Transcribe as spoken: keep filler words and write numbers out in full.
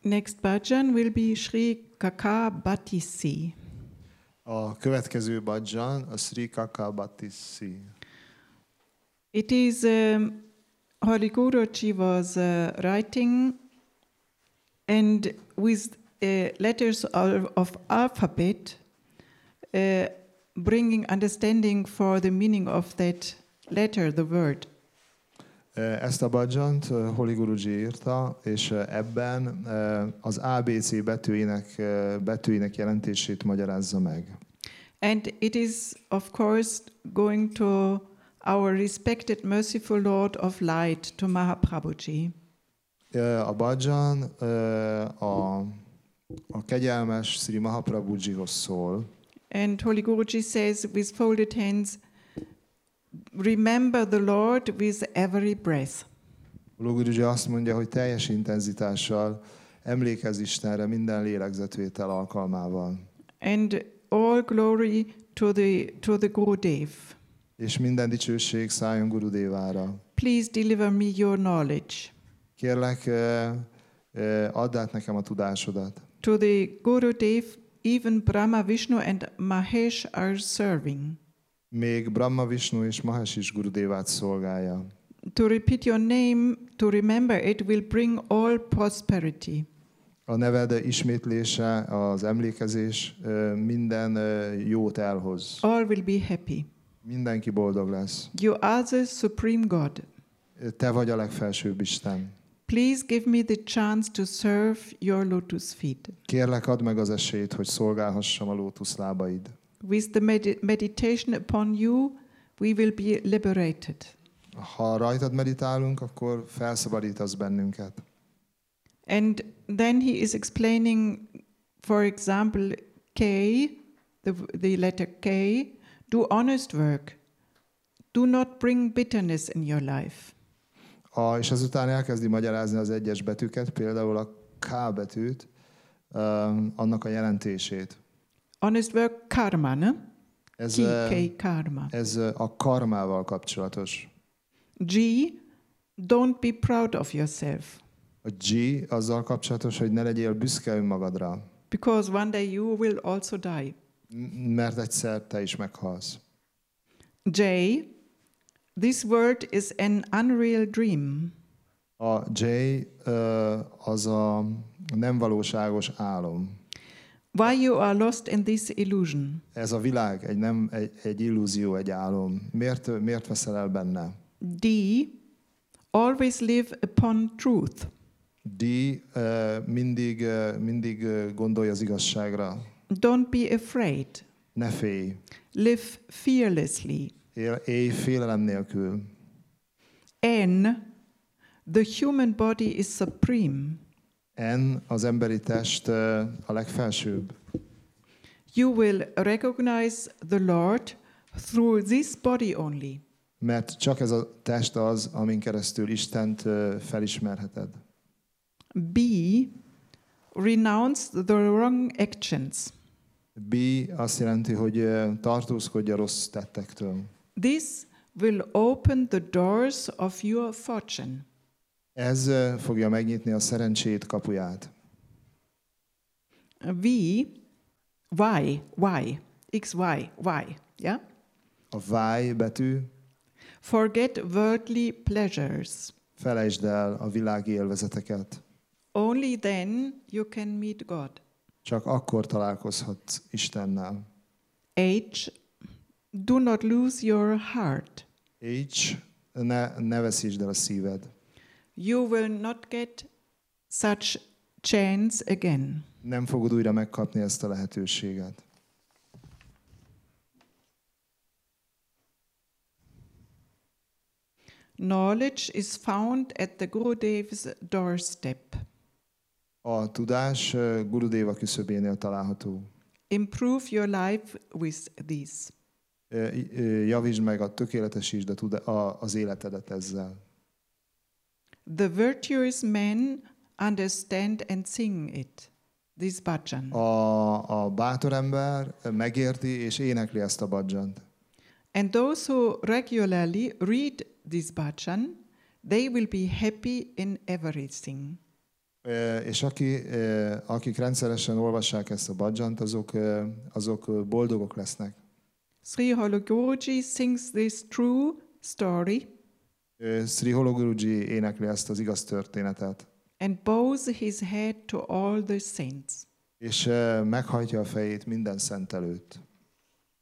Next bhajan will be Sri Kakabhatisi. A következő bhajan a Sri Kakabhatisi. It is um, Holy Guruji was uh, writing, and with uh, letters of, of alphabet, uh, bringing understanding for the meaning of that letter, the word. Ezt a bhajant Holy Guruji írta, és ebben az á bé cé betűinek, betűinek jelentését magyarázza meg. And it is, of course, going to our respected, merciful Lord of Light, to Mahaprabhuji. A bhajan a, a kegyelmes Sri Mahaprabhujihoz szól. And Holy Guruji says with folded hands, remember the Lord with every breath. Holy Guruji azt mondja, hogy teljes intenzitással emlékezz Istenre minden lélegzetvétel alkalmával. And all glory to the to the Gurudev. És minden dicsőség szálljon Gurudévára. Please deliver me your knowledge. Kérlek, add át nekem a tudásodat. To the Gurudev, even Brahma, Vishnu and Mahesh are serving. Még Brahma, Vishnu és Mahesh is Gurudévát szolgálja. To repeat your name, to remember it will bring all prosperity. A neved ismétlése, az emlékezés minden jót elhoz. All will be happy. Mindenki boldog lesz. You are the supreme God. Te vagy a legfelsőbb Isten. Please give me the chance to serve your lotus feet. Kérlek, add meg az esélyt, hogy szolgálhassam a lótuszlábaid. With the med- meditation upon you, we will be liberated. Ha rajtad meditálunk, akkor felszabadítasz bennünket. And then he is explaining, for example, K, the, the letter K, do honest work. Do not bring bitterness in your life. A, és azután elkezdi magyarázni az egyes betűket, például a K betűt, um, annak a jelentését. Honest work, karma, ne? Ez, K, K, karma. ez a karmával kapcsolatos. G, don't be proud of yourself. A G azzal kapcsolatos, hogy ne legyél büszke önmagadra. Because one day you will also die. Mert egyszer te is meghalsz. J, this world is an unreal dream. A J uh, az a nem valóságos álom. Why you are lost in this illusion? Ez a világ egy, nem, egy, egy illúzió, egy álom. Miért, miért veszel el benne? D, always live upon truth. D uh, mindig, uh, mindig uh, gondolj az igazságra. Don't be afraid. Ne félj. Live fearlessly. Él, élj félelem nélkül. N, the human body is supreme. N, az emberi test uh, a legfelsőbb. You will recognize the Lord through this body only. Mert csak ez a test az, amin keresztül Istent uh, felismerheted. B, renounce the wrong actions. B azt jelenti, hogy uh, tartózkodj a rossz tettektől. This will open the doors of your fortune. Ez uh, fogja megnyitni a szerencsét kapuját. V, why, why, X, Y, why, yeah? A Y betű, Forget worldly pleasures. felejtsd el a világi élvezeteket. Only then you can meet God. Csak akkor találkozhatsz Istennel. H, do not lose your heart. H, ne, ne veszítsd el a szíved. You will not get such chance again. Nem fogod újra megkapni ezt a lehetőséget. Knowledge is found at the Gurudev's doorstep. A tudás uh, Gurudéva küszöbénél található. Improve your life with this. Uh, uh, Javítsd meg, a tökéletesítsd a tuda- a, az életedet ezzel. The virtuous men understand and sing it. This bhajan. A, a bátor ember megérti és énekli ezt a bhajant. And those who regularly read this bhajan, they will be happy in everything. E, És aki, e, akik rendszeresen olvassák ezt a bhajant, azok, e, azok boldogok lesznek. Sri Hologuruji sings this true story E, Sri Hologuruji énekli ezt az igaz történetet, and bows his head to all the saints. és e, meghajtja a fejét minden szent előtt.